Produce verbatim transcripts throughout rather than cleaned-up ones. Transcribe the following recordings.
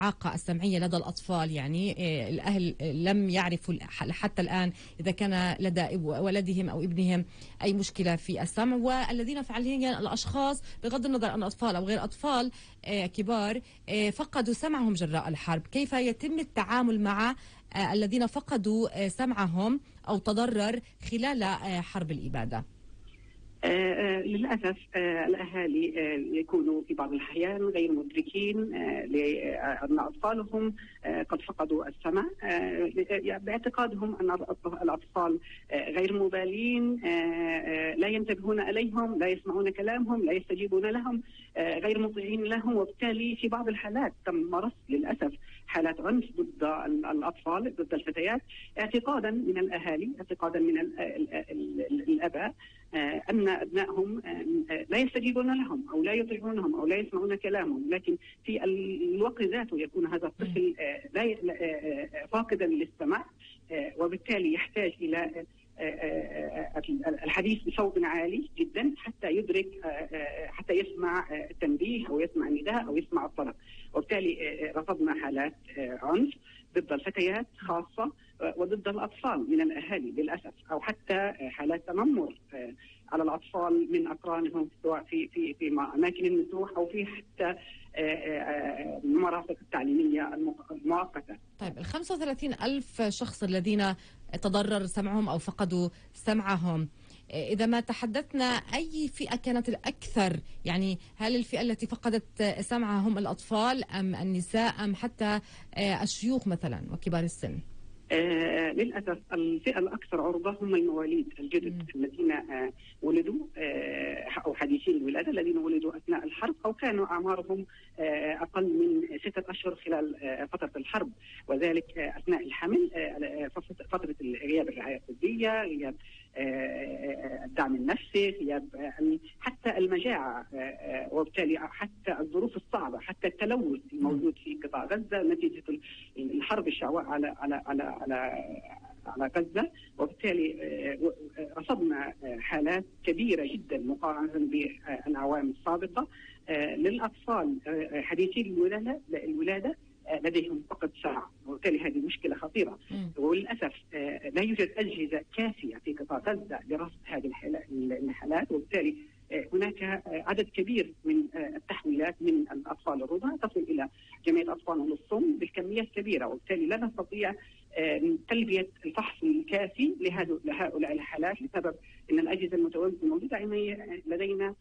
الإعاقة السمعية لدى الأطفال، يعني الأهل لم يعرفوا حتى الآن إذا كان لدى ولدهم أو ابنهم أي مشكلة في السمع، والذين فعليا الأشخاص بغض النظر عن أطفال أو غير أطفال كبار فقدوا سمعهم جراء الحرب. كيف يتم التعامل مع الذين فقدوا سمعهم أو تضرر خلال حرب الإبادة؟ آه للأسف آه الأهالي آه يكونوا في بعض الأحيان غير مدركين آه لأن أطفالهم آه قد فقدوا السمع، آه باعتقادهم أن الأطفال آه غير مبالين، آه آه لا ينتبهون إليهم، لا يسمعون كلامهم، لا يستجيبون لهم، آه غير مطيعين لهم. وبالتالي في بعض الحالات تم مارس للأسف حالات عنف ضد الأطفال، ضد الفتيات، اعتقادا من الأهالي، اعتقادا من ال ال ال الآباء آه أن أبنائهم آه لا يستجيبون لهم أو لا يطيعونهم أو لا يسمعون كلامهم، لكن في الوقت ذاته يكون هذا الطفل آه لا آه فاقدا للسمع، آه وبالتالي يحتاج إلى الحديث بصوت عالي جدا حتى يدرك، حتى يسمع التنبيه أو يسمع النداء أو يسمع الطلب. وبالتالي رصدنا حالات عنف ضد الفتيات خاصة وضد الأطفال من الأهالي للأسف، أو حتى حالات تنمر على الأطفال من أقرانهم سواء في في في أماكن النزوح أو في حتى المرافق التعليمية المؤقتة. طيب ال خمسة وثلاثين ألف شخص الذين تضرر سمعهم أو فقدوا سمعهم، إذا ما تحدثنا أي فئة كانت الأكثر؟ يعني هل الفئة التي فقدت سمعها هم الأطفال أم النساء أم حتى الشيوخ مثلا وكبار السن؟ آه للأسف الفئة الأكثر عرضة هم المواليد الجدد م. الذين آه ولدوا آه أو حديثي الولادة، الذين ولدوا أثناء الحرب أو كانوا أعمارهم آه أقل من ستة أشهر خلال آه فترة الحرب، وذلك آه أثناء الحمل، آه فترة غياب الرعاية الطبية، غياب آه الدعم النفسي، غياب آه حتى المجاعة، آه وبالتالي حتى الظروف الصعبة، حتى التلوث الموجود في قطاع غزة نتيجة الحرب الشعواء على على على على على غزة. وبالتالي رصدنا حالات كبيرة جدا مقارنة بالأعوام السابقة للأطفال حديثي الولادة الولادة لديهم فقد سمع، وبالتالي هذه مشكلة خطيرة. وللأسف لا يوجد أجهزة كافية في قطاع غزة لرصد هذه الحالات، وبالتالي هناك عدد كبير من التحويلات من الأطفال الرضع تصل إلى جمعية أطفال للصم بالكميات كبيرة، وبالتالي لا نستطيع تلبية الفحص الكافي لهؤلاء الحالات بسبب أن الأجهزة الموجودة لدينا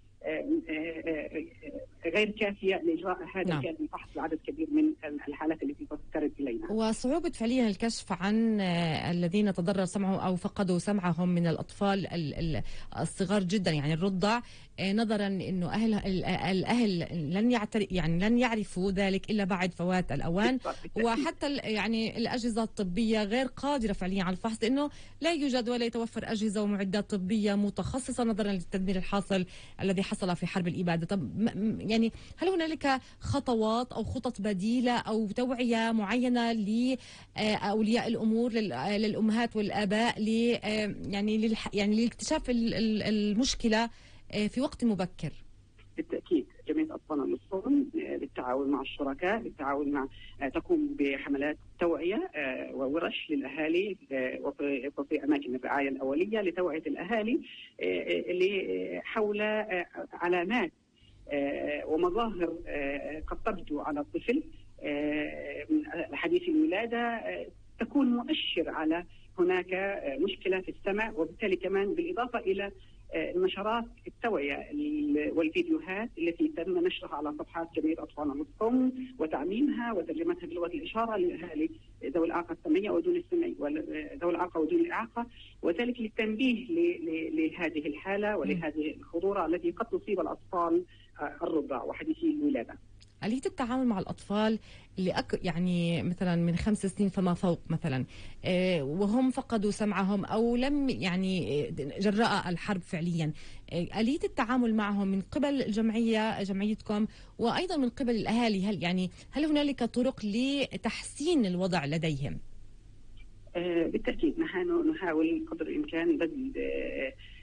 غير كافية لإجراء هذا نعم. الفحص لعدد كبير من الحالات التي ترد إلينا، وصعوبة فعليا الكشف عن الذين تضرر سمعهم أو فقدوا سمعهم من الأطفال الصغار جدا، يعني الرضع، نظرا إنه أهل الأهل لن يعترف يعني لن يعرفوا ذلك إلا بعد فوات الأوان، وحتى يعني الأجهزة الطبية غير قادرة فعليا على الفحص، لأنه لا يوجد ولا يتوفر أجهزة ومعدات طبية متخصصة نظرا للتدمير الحاصل الذي حصل في حرب الإبادة. طب يعني هل هنالك خطوات أو خطط بديلة أو توعية معينة لأولياء الأمور للأمهات والآباء ل يعني يعني لاكتشاف المشكلة في وقت مبكر؟ بالتأكيد جمعية أطفال للصم بالتعاون مع الشركاء، بالتعاون مع تقوم بحملات توعية وورش للأهالي وفي أماكن الرعاية الأولية لتوعية الأهالي حول علامات ومظاهر قد تبدو على الطفل حديث الولادة تكون مؤشر على هناك مشكلة في السمع، وبالتالي كمان بالإضافة إلى نشرات التوعية والفيديوهات التي تم نشرها على صفحات جمعية أطفال للصم وتعميمها وترجمتها بلغة الإشارة لأهالي ذوي الإعاقة السمعية ودون السمع وذوي الإعاقة ودون الإعاقة، وذلك للتنبيه لهذه الحالة ولهذه الخطورة التي قد تصيب الأطفال الرضع وحديثي الولادة. آلية التعامل مع الأطفال اللي أك... يعني مثلا من خمس سنين فما فوق مثلا إيه وهم فقدوا سمعهم أو لم يعني جراء الحرب فعليا، إيه آلية التعامل معهم من قبل الجمعية جمعيتكم وأيضا من قبل الأهالي، هل يعني هل هنالك طرق لتحسين الوضع لديهم؟ آه بالتأكيد نحن نحاول قدر الإمكان بذل آه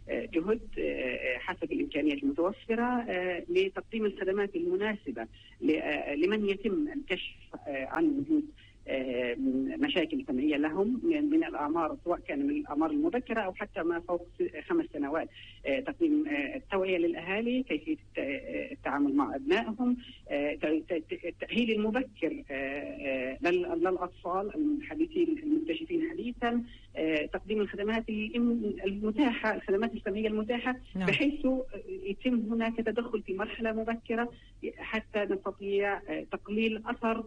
جهد حسب الإمكانيات المتوفرة لتقديم الخدمات المناسبة لمن يتم الكشف عن وجود مشاكل سمعية لهم من الأعمار، سواء كان من الأعمار المبكرة أو حتى ما فوق خمس سنوات. تقديم التوعية للأهالي، كيفية التعامل مع أبنائهم، التأهيل المبكر للأطفال الحديثين المكتشفين حديثا، تقديم الخدمات المتاحة، الخدمات السمعية المتاحة، بحيث يتم هناك تدخل في مرحلة مبكرة حتى نستطيع تقليل أثر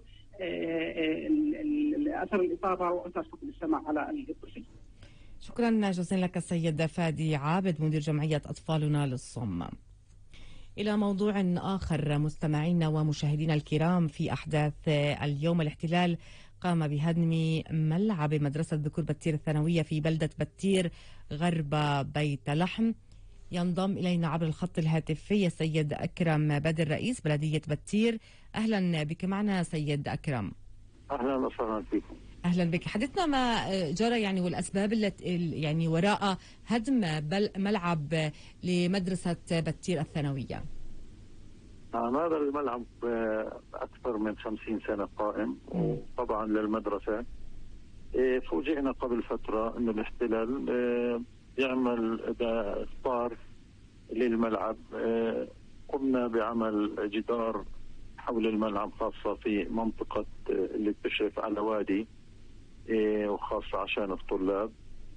أثر الإصابة وأثر فقد السمع على الطفل. شكرا جزيلا لك السيد فادي عابد، مدير جمعية أطفالنا للصم. إلى موضوع آخر مستمعينا ومشاهدينا الكرام، في أحداث اليوم الاحتلال قام بهدم ملعب مدرسة ذكور بتير الثانوية في بلدة بتير غرب بيت لحم. ينضم إلينا عبر الخط الهاتفي السيد أكرم بدر رئيس بلدية بتير. أهلا بك معنا سيد أكرم. أهلا وسهلا فيكم. أهلا بك. حدثنا ما جرى يعني والأسباب التي يعني وراء هدم ملعب لمدرسة بتير الثانوية. نعم، هذا الملعب أكثر من خمسين سنة قائم، وطبعا للمدرسة فوجئنا قبل فترة أنه الاحتلال يعمل إخطار للملعب. قمنا بعمل جدار حول الملعب، خاصة في منطقة اللي بتشرف على وادي، وخاصة عشان الطلاب،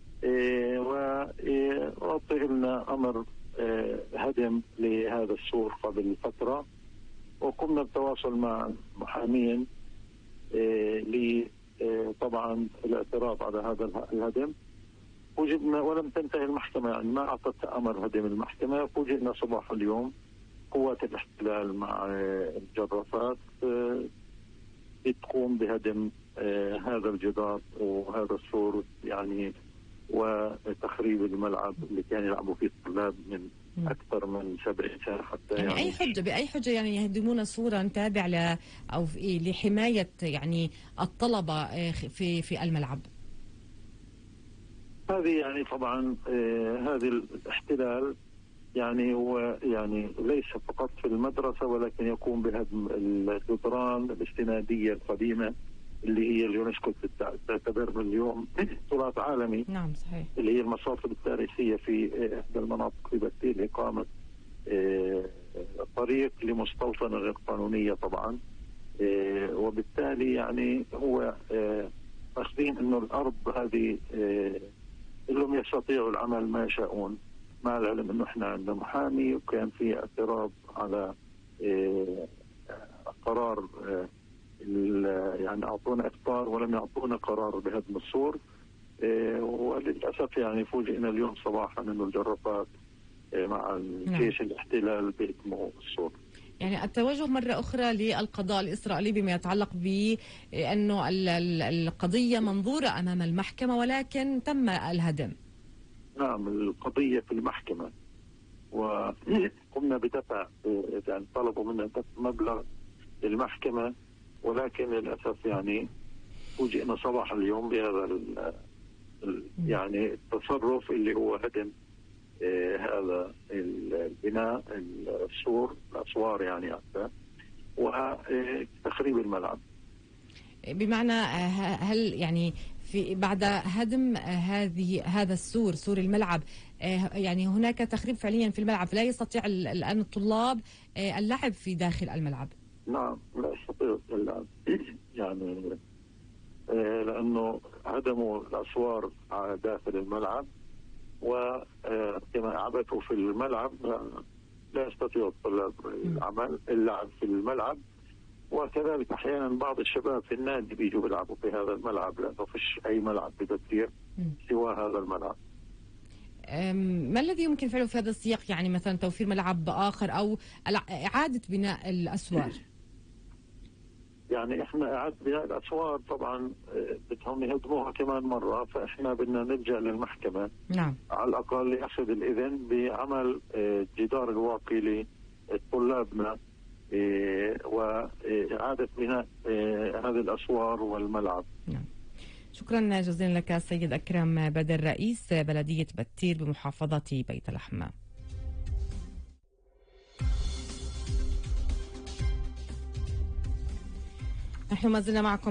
ووطئ لنا أمر هدم لهذا السور قبل فترة، وقمنا بالتواصل مع محامين لطبعا الاعتراض على هذا الهدم. وجدنا ولم تنتهي المحكمة، يعني ما أعطت أمر هدم المحكمة. فوجئنا صباح اليوم قوات الاحتلال مع الجرافات تقوم بهدم هذا الجدار وهذا السور، يعني وتخريب الملعب اللي كان يلعبوا فيه الطلاب من أكثر من سبعين سنة حتى. يعني, يعني أي حجة بأي حجة يعني يهدمون صورا تابع ل أو لحماية يعني الطلبة في في الملعب؟ هذه يعني طبعا آه هذه الاحتلال يعني هو يعني ليس فقط في المدرسة، ولكن يقوم بهدم الجدران الاستنادية القديمة اللي هي اليونسكو تعتبر اليوم تراث عالمي. نعم صحيح. اللي هي المصادر التاريخية في إحدى المناطق في بتير، إقامة آه طريق لمستوطنة غير قانونية طبعا، آه وبالتالي يعني هو آه أخذين إنه الأرض هذه آه لم يستطيعوا العمل ما يشاءون، مع العلم انه احنا عندنا محامي وكان في اعتراض على اه قرار اه يعني اعطونا اخطار ولم يعطونا قرار بهدم السور. اه وللاسف يعني فوجئنا اليوم صباحا انه الجرافات اه مع الجيش الاحتلال بيهدموا السور. يعني التوجه مرة أخرى للقضاء الإسرائيلي بما يتعلق بأنه القضية منظورة أمام المحكمة ولكن تم الهدم. نعم، القضية في المحكمة، وقمنا بدفع يعني طلبوا منا دفع مبلغ للمحكمة، ولكن للأسف يعني فوجئنا صباح اليوم بهذا يعني التصرف اللي هو هدم آه هذا البناء السور الأسوار يعني حتى، وتخريب الملعب. بمعنى هل يعني في بعد هدم هذه هذا السور سور الملعب يعني هناك تخريب فعليا في الملعب، فلا يستطيع الآن الطلاب اللعب في داخل الملعب؟ نعم، لا يستطيع اللعب يعني لأنه هدموا الأسوار داخل الملعب، وكما عبثوا في الملعب لا يستطيع الطلاب العمل اللعب في الملعب. وكذلك احيانا بعض الشباب في النادي بيجوا بيلعبوا في هذا الملعب، لانه فيش اي ملعب ببتير سوى هذا الملعب. ما الذي يمكن فعله في هذا السياق؟ يعني مثلا توفير ملعب اخر او اعاده بناء الاسوار؟ يعني احنا اعاده بناء الاسوار طبعا بدهم يهدموها كمان مره، فاحنا بدنا نلجا للمحكمه. نعم. على الاقل لاخذ الاذن بعمل جدار الواقي لطلابنا وإعادة بناء هذه الأسوار والملعب. نعم. شكرا جزيلا لك السيد أكرم بدر، رئيس بلدية بتيل بمحافظة بيت لحم. نحن ما زلنا معكم